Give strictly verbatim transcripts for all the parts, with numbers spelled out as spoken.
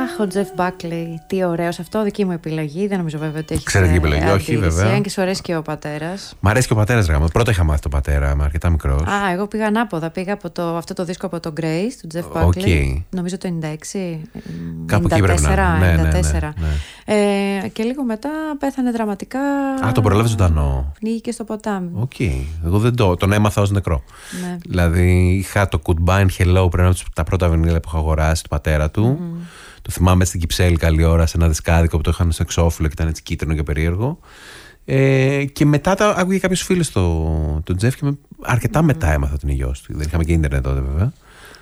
Αχ, ο Τζεφ Μπάκλεϊ, τι ωραίος. Αυτό δική μου επιλογή. Δεν νομίζω βέβαια ότι έχει. Εξαιρετική επιλογή, όχι βέβαια. Και σου αρέσει και ο πατέρας. Μ' αρέσει και ο πατέρας, γάμο. Πρώτα είχα μάθει τον πατέρα, είμαι αρκετά μικρός. Α, εγώ πήγα ανάποδα. Πήγα από το, αυτό το δίσκο από τον Grace, του Τζεφ Μπάκλεϊ. Okay. Νομίζω το ενενήντα έξι. Κάπου εκεί πρέπει να είναι. Ναι, ναι, ναι, ναι. Ε, και λίγο μετά πέθανε δραματικά. Α, τον προλάβει ζωντανό. Πνίγηκε στο ποτάμι. Οκ. Okay. Εγώ δεν το. Τον έμαθα ως νεκρό. Ναι. Δηλαδή είχα το Goodbye and Hello πριν από τα πρώτα βινίλια που είχα αγοράσει του πατέρα του. Mm. Το θυμάμαι στην Κυψέλη καλή ώρα σε ένα δισκάδικο που το είχαν στο εξώφυλλο και ήταν έτσι κίτρινο και περίεργο. Ε, και μετά τα άκουγε κάποιος φίλος το, το Τζεφ και με, αρκετά mm. μετά έμαθα την γιος του. Δεν είχαμε και ίντερνετ τότε βέβαια.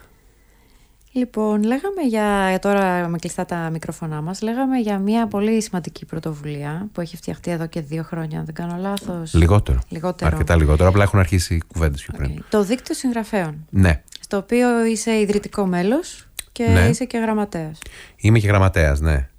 Λοιπόν, λέγαμε για, τώρα με κλειστά τα μικρόφωνά μας, λέγαμε για μια πολύ σημαντική πρωτοβουλία που έχει φτιαχτεί εδώ και δύο χρόνια, αν δεν κάνω λάθος. Λιγότερο. λιγότερο. Αρκετά λιγότερο, απλά έχουν αρχίσει οι κουβέντες πιο πριν. Okay. Το δίκτυο συγγραφέων. Ναι. Στο οποίο είσαι ιδρυτικό μέλος και ναι. είσαι και γραμματέας. Είμαι και γραμματέας, ναι.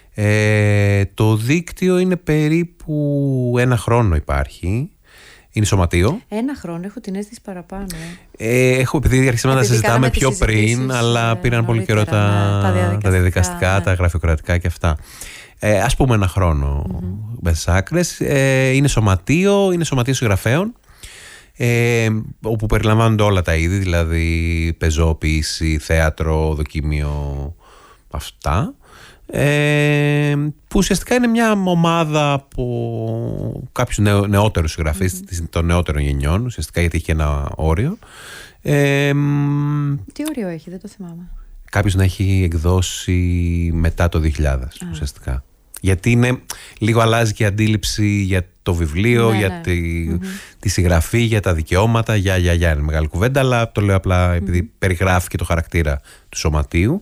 Ε, το δίκτυο είναι περίπου ένα χρόνο υπάρχει. Είναι σωματείο. Ένα χρόνο, έχω την αίσθηση παραπάνω. Ε, έχω, επειδή αρχίσαμε να συζητάμε πιο πριν, αλλά πήραν πολύ καιρό τα, ναι, τα διαδικαστικά, τα, διαδικαστικά, ναι. τα γραφειοκρατικά και αυτά. Ε, ας πούμε ένα χρόνο mm-hmm. μέσα στις άκρες. Ε, είναι σωματείο, είναι σωματείο συγγραφέων, ε, όπου περιλαμβάνονται όλα τα είδη, δηλαδή πεζόποίηση, θέατρο, δοκίμιο, αυτά. Ε, που ουσιαστικά είναι μια ομάδα από κάποιους νεο, νεότερους συγγραφείς mm-hmm. των νεότερων γενιών, ουσιαστικά γιατί έχει και ένα όριο. Ε, Τι όριο έχει, δεν το θυμάμαι. Κάποιος να έχει εκδώσει μετά το δύο χιλιάδες ah. ουσιαστικά. Γιατί είναι, λίγο αλλάζει και η αντίληψη για το βιβλίο, ναι, για ναι. Τη, mm-hmm. τη συγγραφή, για τα δικαιώματα, για, για, για είναι μεγάλη κουβέντα, αλλά το λέω απλά επειδή mm-hmm. περιγράφει και το χαρακτήρα του σωματείου.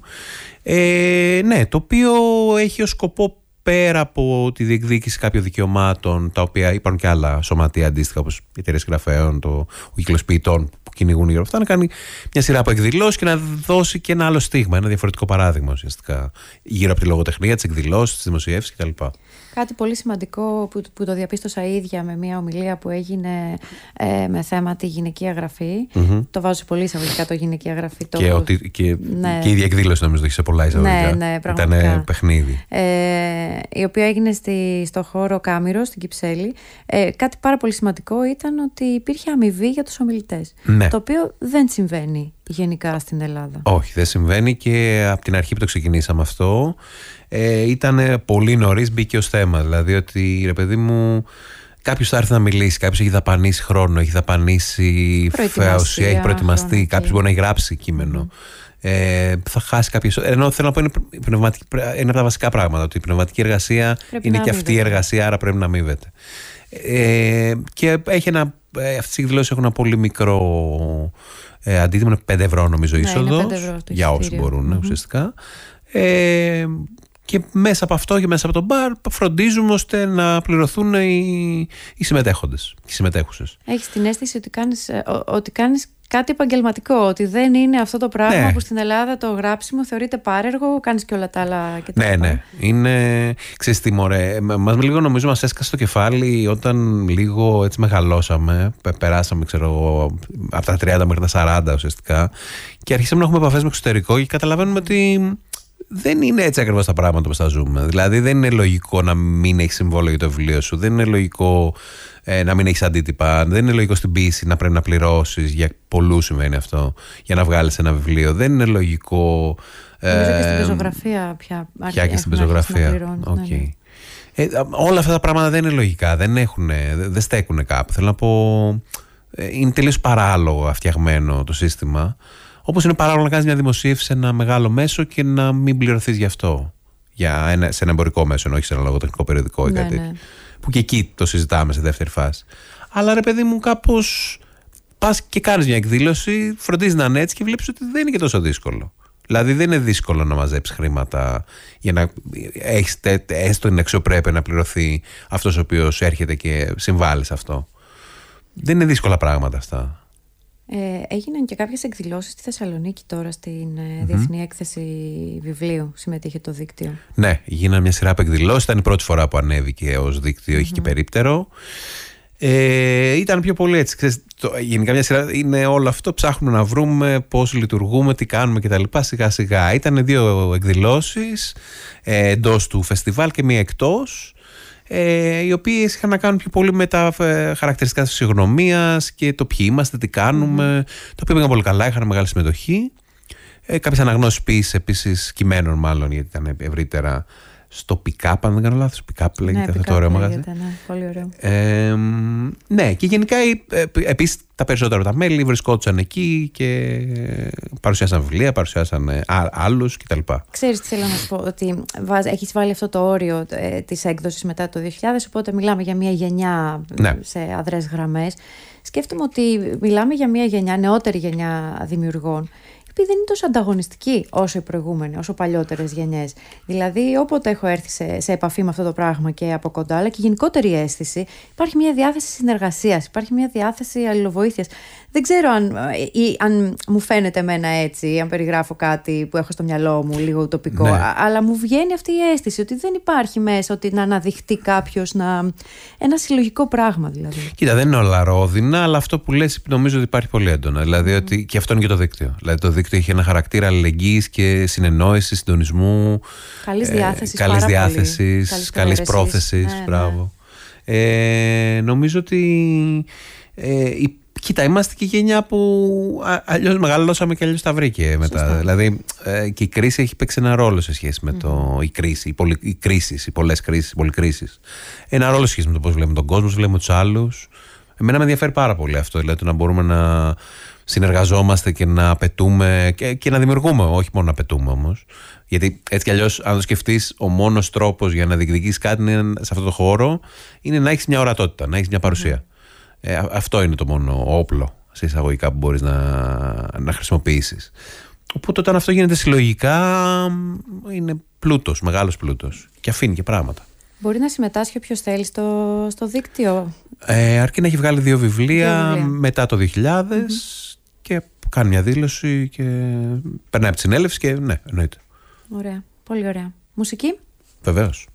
Ε, ναι, το οποίο έχει ως σκοπό, πέρα από τη διεκδίκηση κάποιων δικαιωμάτων, τα οποία υπάρχουν και άλλα σωματεία αντίστοιχα, όπως οι εταιρείες γραφέων, το, ο κύκλος ποιητών που κυνηγούν γύρω από αυτά, να κάνει μια σειρά από εκδηλώσεις και να δώσει και ένα άλλο στίγμα, ένα διαφορετικό παράδειγμα ουσιαστικά, γύρω από τη λογοτεχνία, τις εκδηλώσεις, τις δημοσιεύσεις κτλ. Κάτι πολύ σημαντικό που, που το διαπίστωσα ίδια με μια ομιλία που έγινε ε, με θέμα τη γυναικεία γραφή. Mm-hmm. Το βάζω πολύ εισαγωγικά το γυναικεία γραφή. Το... Και, ότι, και, ναι. και η ίδια εκδήλωση νομίζω έχει σε πολλά εισαγωγικά. Ναι, ναι, πραγματικά. Ήταν παιχνίδι. Ε, η οποία έγινε στη, στο χώρο Κάμηρο, στην Κυψέλη. Ε, κάτι πάρα πολύ σημαντικό ήταν ότι υπήρχε αμοιβή για τους ομιλητές. Ναι. Το οποίο δεν συμβαίνει γενικά στην Ελλάδα. Όχι, δεν συμβαίνει και από την αρχή που το ξεκινήσαμε αυτό. Ε, ήταν πολύ νωρίς, μπήκε ως θέμα. Δηλαδή ότι ρε παιδί μου, κάποιος θα έρθει να μιλήσει, κάποιος έχει δαπανίσει χρόνο, έχει δαπανίσει φέωση, έχει προετοιμαστεί, κάποιος μπορεί να έχει γράψει κείμενο. Mm. Ε, θα χάσει κάποιες. Ενώ θέλω να πω, είναι, είναι από τα βασικά πράγματα. Ότι η πνευματική εργασία πρέπει είναι και αυτή η εργασία, άρα πρέπει να αμείβεται. Ε, και έχει ένα, αυτές οι εκδηλώσεις έχουν ένα πολύ μικρό ε, αντίτιμο, είναι πέντε ευρώ νομίζω ναι, είσοδος για όσους μπορούν mm-hmm. ουσιαστικά. Ε, και μέσα από αυτό και μέσα από τον μπαρ φροντίζουμε ώστε να πληρωθούν οι, οι συμμετέχοντες, οι συμμετέχουσες. Έχεις την αίσθηση ότι κάνεις, ότι κάνεις κάτι επαγγελματικό, ότι δεν είναι αυτό το πράγμα ναι. που στην Ελλάδα το γράψιμο θεωρείται πάρεργο, κάνεις και όλα τα άλλα και τα Ναι, ναι. Είναι, ξέρεις τι μωρέ, μας λίγο νομίζω μας έσκασε το κεφάλι όταν λίγο έτσι μεγαλώσαμε, περάσαμε ξέρω εγώ από τα τριάντα μέχρι τα σαράντα ουσιαστικά και αρχίσαμε να έχουμε επαφές με εξωτερικό και καταλαβαίνουμε ότι δεν είναι έτσι ακριβώς τα πράγματα που τα ζούμε. Δηλαδή δεν είναι λογικό να μην έχεις συμβόλαιο για το βιβλίο σου, δεν είναι λογικό ε, να μην έχεις αντίτυπα, δεν είναι λογικό στην ποίηση να πρέπει να πληρώσεις, για πολλούς συμβαίνει αυτό, για να βγάλεις ένα βιβλίο. Δεν είναι λογικό. Ε, Νομίζω και στην πεζογραφία πια. Πια και στην πεζογραφία. Okay. Ναι, ναι. Ε, όλα αυτά τα πράγματα δεν είναι λογικά, δεν, έχουν, δεν στέκουν κάπου. Θέλω να πω, είναι τελείως παράλογο φτιαγμένο το σύστημα. Όπως είναι παράλογο να κάνεις μια δημοσίευση σε ένα μεγάλο μέσο και να μην πληρωθείς γι' αυτό. Για ένα, σε ένα εμπορικό μέσο, όχι σε ένα λογοτεχνικό περιοδικό ή ναι, κάτι ναι. Που και εκεί το συζητάμε σε δεύτερη φάση. Αλλά ρε παιδί μου, κάπως πας και κάνεις μια εκδήλωση, φροντίζεις να είναι έτσι και βλέπεις ότι δεν είναι και τόσο δύσκολο. Δηλαδή δεν είναι δύσκολο να μαζέψεις χρήματα για να έχεις έστω την αξιοπρέπεια να πληρωθεί αυτός ο οποίος έρχεται και συμβάλλει σε αυτό. Δεν είναι δύσκολα πράγματα αυτά. Ε, έγιναν και κάποιες εκδηλώσεις στη Θεσσαλονίκη τώρα στην ε, Διεθνή mm-hmm. Έκθεση Βιβλίου. Συμμετείχε το δίκτυο. Ναι, γίνανε μια σειρά από εκδηλώσεις. Ήταν η πρώτη φορά που ανέβηκε ως δίκτυο, mm-hmm. είχε και περίπτερο. Ε, ήταν πιο πολύ έτσι. Ξέρεις, το, γενικά μια σειρά είναι όλο αυτό. Ψάχνουμε να βρούμε πώς λειτουργούμε, τι κάνουμε κτλ. Σιγά σιγά. Ήταν δύο εκδηλώσεις ε, εντός του φεστιβάλ και μία εκτός. Ε, οι οποίες είχαν να κάνουν πιο πολύ με τα ε, χαρακτηριστικά της φυσιογνωμίας και το ποιοι είμαστε, τι κάνουμε. Mm-hmm. Το οποίο πήγαν πολύ καλά, είχαν μεγάλη συμμετοχή. Ε, κάποιες αναγνώσεις ποιής επίσης κειμένων, μάλλον, γιατί ήταν ευρύτερα στο pick-up, αν δεν κάνω λάθος. Pick-up λέγεται, ναι, αυτό το ωραίο μαγαζί. Ναι, πολύ ωραίο. Ε, ναι, και γενικά ε, επίσης τα περισσότερα τα μέλη βρισκόντουσαν εκεί και παρουσιάσαν βιβλία, παρουσιάσαν ε, άλλους κτλ. Ξέρεις τι θέλω να σου πω, ότι έχεις βάλει αυτό το όριο ε, της έκδοσης μετά το δύο χιλιάδες, οπότε μιλάμε για μια γενιά, ναι, σε αδρές γραμμές. Σκέφτομαι ότι μιλάμε για μια γενιά, νεότερη γενιά δημιουργών, επειδή δεν είναι τόσο ανταγωνιστική όσο οι προηγούμενοι, όσο παλιότερες γενιές. Δηλαδή, όποτε έχω έρθει σε, σε επαφή με αυτό το πράγμα και από κοντά, αλλά και γενικότερη αίσθηση, υπάρχει μια διάθεση συνεργασίας, υπάρχει μια διάθεση αλληλοβοήθειας. Δεν ξέρω αν, ή, αν μου φαίνεται εμένα έτσι, αν περιγράφω κάτι που έχω στο μυαλό μου, λίγο ουτοπικό, ναι, αλλά μου βγαίνει αυτή η αίσθηση ότι δεν υπάρχει μέσα ότι να αναδειχτεί κάποιος, να... ένα συλλογικό πράγμα δηλαδή. Κοίτα, δεν είναι όλα ρόδινα, αλλά αυτό που λες νομίζω ότι υπάρχει πολύ έντονα. Δηλαδή, mm. ότι και αυτό είναι και το δίκτυο. Δηλαδή, το δίκτυο έχει ένα χαρακτήρα αλληλεγγύης και συνεννόησης, συντονισμού. Καλής διάθεσης, ε, καλής διάθεσης, καλής πρόθεσης. Ναι, μπράβο. Ναι. Ε, νομίζω ότι. Ε, η Κοίτα, είμαστε και γενιά που αλλιώς μεγαλώσαμε και αλλιώς τα βρήκε μετά. Σωστά. Δηλαδή ε, και η κρίση έχει παίξει ένα ρόλο σε σχέση με το, mm. η κρίση, οι, πολυ, οι κρίσεις, οι πολλές κρίσεις, οι πολυκρίσεις. Ένα ρόλο σε σχέση με το πώς βλέπουμε τον κόσμο, πώς βλέπουμε τους άλλους. Εμένα με ενδιαφέρει πάρα πολύ αυτό, δηλαδή το να μπορούμε να συνεργαζόμαστε και να απαιτούμε και, και να δημιουργούμε, όχι μόνο να απαιτούμε όμως. Γιατί έτσι κι αλλιώς, αν το σκεφτείς, ο μόνος τρόπος για να διεκδικήσεις κάτι σε αυτό το χώρο είναι να έχεις μια ορατότητα, να έχεις μια παρουσία. Mm. Ε, αυτό είναι το μόνο όπλο σε εισαγωγικά που μπορείς να, να χρησιμοποιήσεις. Οπότε όταν αυτό γίνεται συλλογικά είναι πλούτος, μεγάλος πλούτος και αφήνει και πράγματα. Μπορεί να συμμετάσχει όποιος θέλει στο, στο δίκτυο. Ε, αρκεί να έχει βγάλει δύο βιβλία, δύο βιβλία. μετά το δύο χιλιάδες mm-hmm. και κάνει μια δήλωση και περνάει από τη συνέλευση και ναι, εννοείται. Ωραία, πολύ ωραία. Μουσική? Βεβαίως.